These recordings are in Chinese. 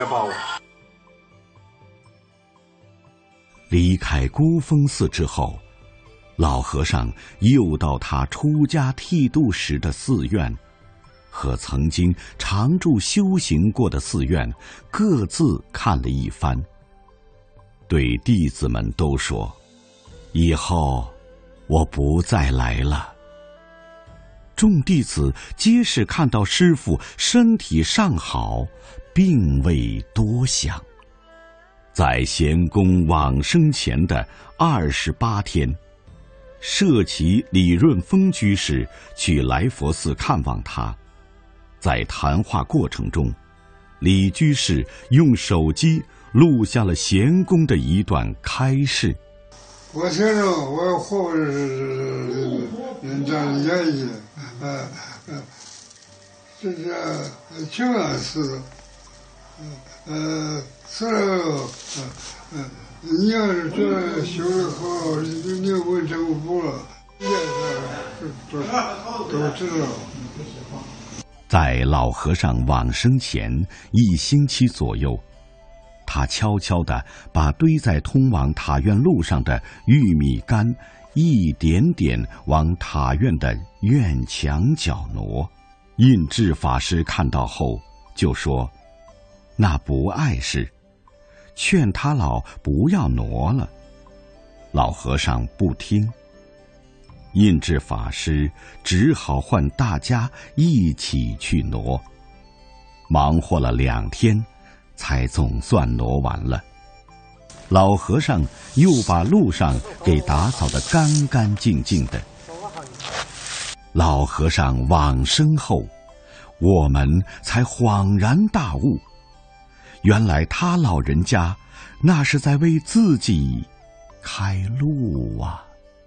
离开孤峰寺之后，老和尚又到他出家剃度时的寺院，和曾经常住修行过的寺院各自看了一番，对弟子们都说：“以后我不再来了。”众弟子皆是看到师父身体尚好，并未多想。在贤公往生前的28天，舍其李润峰居士去来佛寺看望他。在谈话过程中，李居士用手机录下了贤公的一段开示。 我听着我活着是这样演绎，这是挺安死的，死了，你要是这修得好，你就问政府了，都知道。 在老和尚往生前1星期左右，他悄悄地把堆在通往塔院路上的玉米杆一点点往塔院的院墙角挪。印智法师看到后就说：“那不碍事，劝他老不要挪了。”老和尚不听，印智法师只好唤大家一起去挪，忙活了2天，才总算挪完了。老和尚又把路上给打扫得干干净净的。老和尚往生后，我们才恍然大悟，原来他老人家那是在为自己开路啊。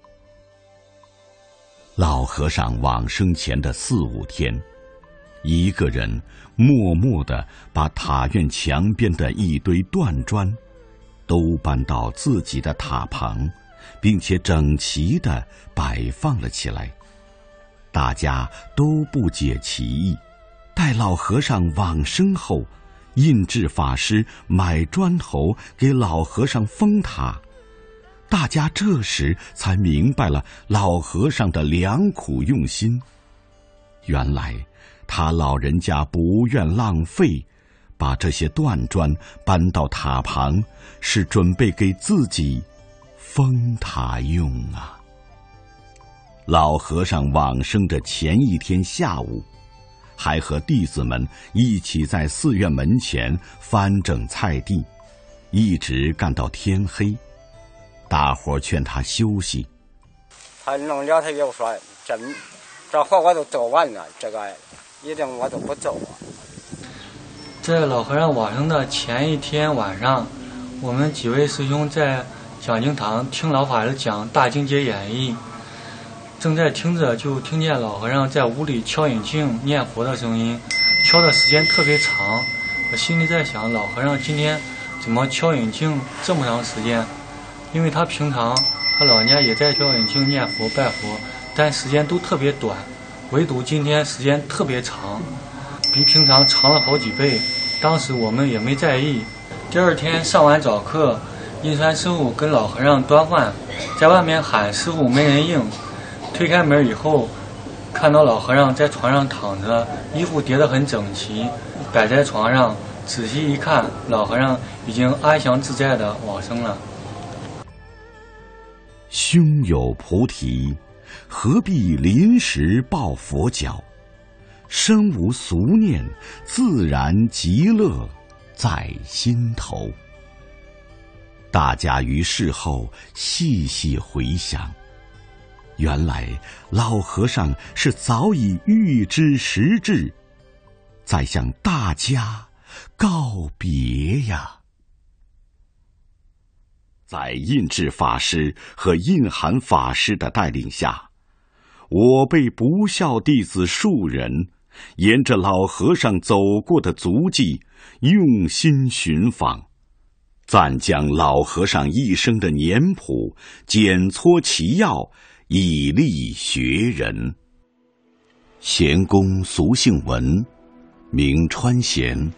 老和尚往生前的4、5天，一个人默默地把塔院墙边的一堆断砖都搬到自己的塔旁，并且整齐地摆放了起来。大家都不解其意。待老和尚往生后，印智法师买砖头给老和尚封塔，大家这时才明白了老和尚的良苦用心。原来他老人家不愿浪费，把这些断砖搬到塔旁，是准备给自己封塔用啊。老和尚往生的前1天下午，还和弟子们一起在寺院门前翻整菜地，一直干到天黑。大伙劝他休息， 他弄了，他又说这活我都做完了，这个一定我都不做了。 在老和尚往生的前1天晚上，我们几位师兄在讲经堂听老法师讲《大经解演义》，正在听着，就听见老和尚在屋里敲引磬念佛的声音，敲的时间特别长。我心里在想，老和尚今天怎么敲引磬这么长时间？因为他平常他老人家也在敲引磬念佛拜佛，但时间都特别短，唯独今天时间特别长，比平常长了好几倍。当时我们也没在意。第2天上完早课，印川师傅跟老和尚端饭，在外面喊师傅没人应。推开门以后，看到老和尚在床上躺着，衣服叠得很整齐，摆在床上。仔细一看，老和尚已经安详自在地往生了。 胸有菩提，何必临时抱佛脚？身无俗念，自然极乐在心头。大家于事后细细回想，原来老和尚是早已预知时至，在向大家告别呀。在印智法师和印涵法师的带领下，我辈不孝弟子数人沿着老和尚走过的足迹用心寻访，暂将老和尚一生的年谱检撮其要，以利学人。贤公俗姓文，名川贤，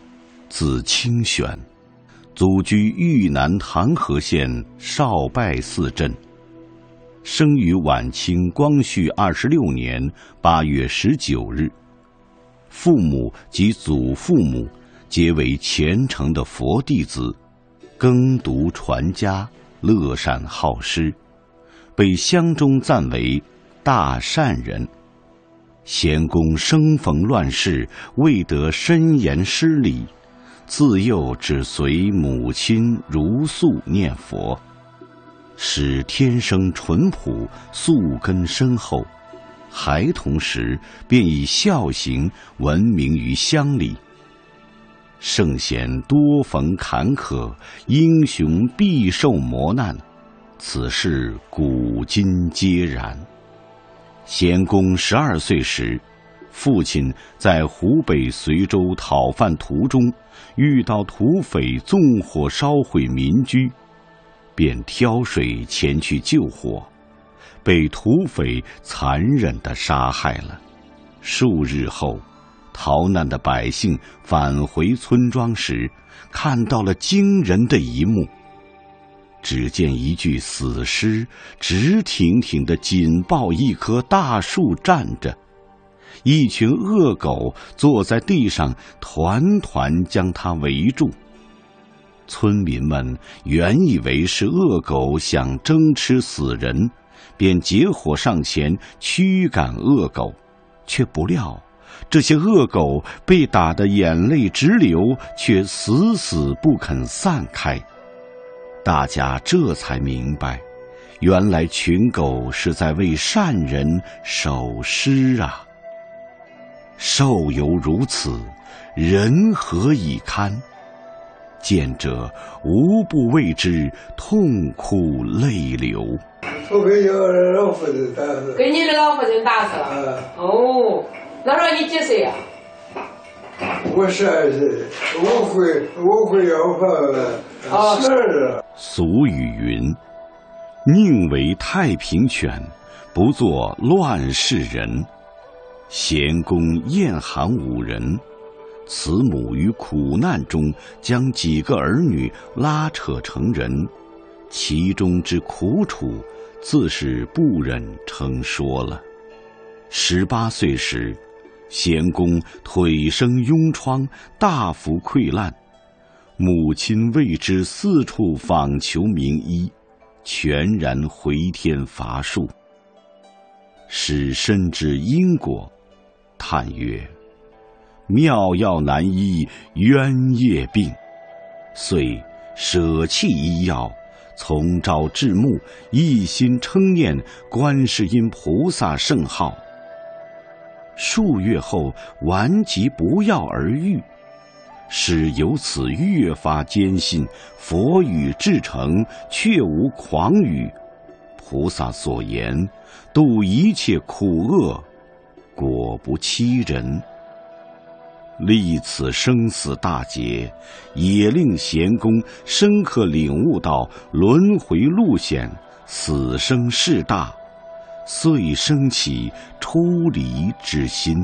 字清玄，祖居豫南唐河县少拜寺镇，生于晚清光绪26年8月19日。父母及祖父母皆为虔诚的佛弟子，耕读传家，乐善好施，被乡中赞为大善人。贤公生逢乱世，未得深言师礼，自幼只随母亲如素念佛，使天生淳朴，素根深厚。孩童时便以孝行闻名于乡里。圣贤多逢坎坷，英雄必受磨难，此事古今皆然。贤公12岁时，父亲在湖北随州讨饭途中遇到土匪纵火烧毁民居，便挑水前去救火，被土匪残忍地杀害了。数日后，逃难的百姓返回村庄时，看到了惊人的一幕。只见一具死尸直挺挺地紧抱一棵大树站着，一群恶狗坐在地上团团将它围住。村民们原以为是恶狗想争吃死人，便结伙上前驱赶恶狗，却不料这些恶狗被打得眼泪直流，却死死不肯散开。大家这才明白，原来群狗是在为善人守尸啊！兽犹如此，人何以堪？见者无不为之痛哭泪流。 我给你老夫人打死。 给你的老夫人打死了。哦，那时候你几岁呀？ 我12岁，我会要饭12了。 俗语云：宁为太平犬，不做乱世人。贤公厌寒5人，慈母于苦难中将几个儿女拉扯成人，其中之苦楚，自是不忍称说了。18岁时，贤公腿生痈疮，大幅溃烂，母亲为之四处访求名医，全然回天乏术。使深知因果，叹曰：妙药难医冤业病，遂舍弃医药，从朝至暮，一心称念观世音菩萨圣号。数月后，顽疾不药而愈，使由此越发坚信佛语至诚，确无诳语。菩萨所言，度一切苦厄，果不欺人。历此生死大劫，也令贤公深刻领悟到轮回路险，死生事大，遂生起出离之心。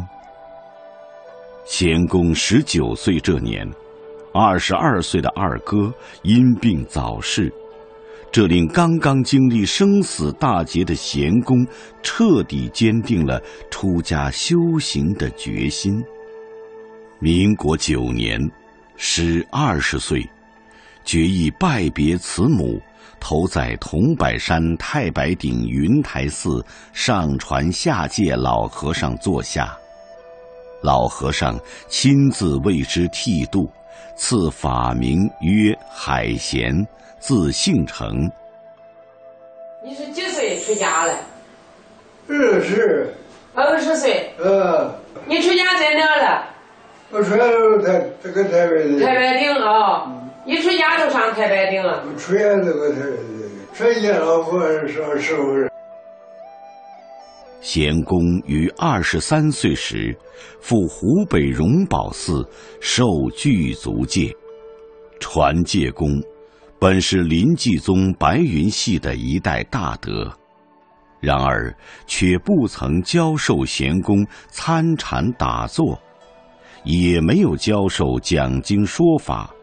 贤公19岁这年，22岁的二哥因病早逝，这令刚刚经历生死大劫的贤公彻底坚定了出家修行的决心。民国9年，时20岁，决意拜别慈母，投在桐柏山太白顶云台寺上传下界老和尚座下。老和尚亲自为之剃度，赐法名曰海贤，字姓成。 你是几岁出家了 20 岁。你出家在哪了？ 我出家这个太白顶。 太白顶啊！一出家就上太白顶了。 我出家这个太白顶，出家老和尚是不是？ 贤公于23岁时，赴湖北荣宝寺受具足戒。传戒功本是临济宗白云系的一代大德，然而却不曾教授贤公参禅打坐， 也没有教授讲经说法，